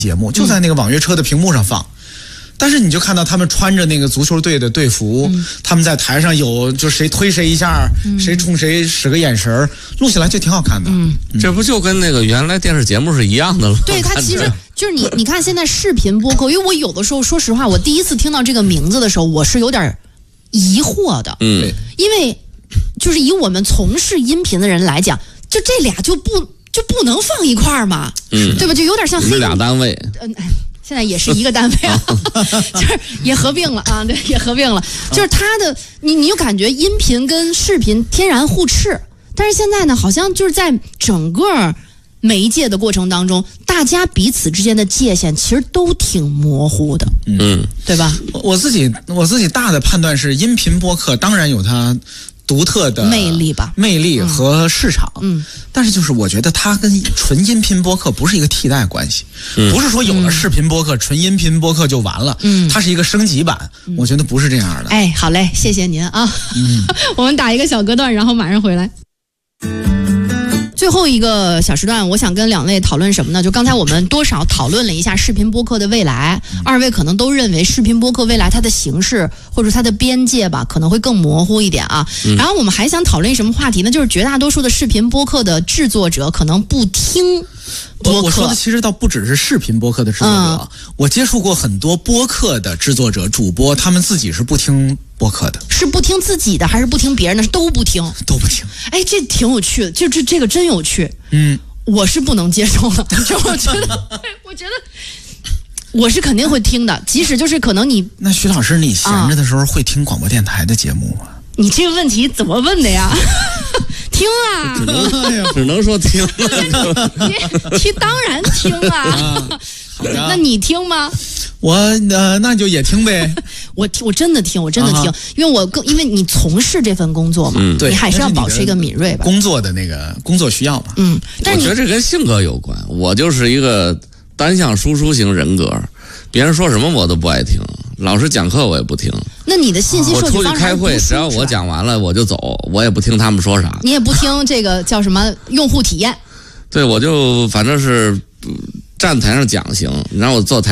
节目，就在那个网约车的屏幕上放。但是你就看到他们穿着那个足球队的队服，他们在台上有就谁推谁一下，谁冲谁使个眼神，录起来就挺好看的。 这不就跟那个原来电视节目是一样的了？ 对，它其实就是你看现在视频播客，因为我有的时候说实话，我第一次听到这个名字的时候，我是有点疑惑的。因为就是以我们从事音频的人来讲，就这俩就不能放一块儿嘛，对吧？就有点像黑俩单位。 现在也是一个单位啊，就是也合并了啊，对，也合并了。就是它的，你就感觉音频跟视频天然互斥，但是现在呢，好像就是在整个媒介的过程当中，大家彼此之间的界限其实都挺模糊的，对吧？ 我自己大的判断是，音频播客当然有它独特的魅力吧， 魅力和市场。但是就是我觉得它跟纯音频播客不是一个替代关系，不是说有了视频播客，纯音频播客就完了。它是一个升级版，我觉得不是这样的。 哎，好嘞，谢谢您啊。我们打一个小歌段，然后马上回来。最后一个小时段，我想跟两位讨论什么呢？就刚才我们多少讨论了一下视频播客的未来，二位可能都认为视频播客未来它的形式或者它的边界吧，可能会更模糊一点啊。然后我们还想讨论什么话题呢？就是绝大多数的视频播客的制作者可能不听播客。 我说的其实倒不只是视频播客的制作者，我接触过很多播客的制作者、主播，他们自己是不听播客的。 是不听自己的还是不听别人的？都不听， 都不听。 哎，这挺有趣的，这个真有趣。我是不能接受的，就我觉得我是肯定会听的，即使就是可能你那徐老师，你闲着的时候会听广播电台的节目吗？ 你这个问题怎么问的呀？听啊， 只能说听。 听当然听啊。那你听吗？ 我那就也听呗。 我真的听，因为你从事这份工作嘛，你还是要保持一个敏锐吧。 工作的那个工作需要嘛。 但我觉得这跟性格有关。我就是一个单向输出型人格，别人说什么我都不爱听，老师讲课我也不听。 那你的信息摄取方式， 我出去开会，只要我讲完了我就走，我也不听他们说啥。 你也不听这个叫什么用户体验？ 对，我就反正是站台上讲行，然后我坐台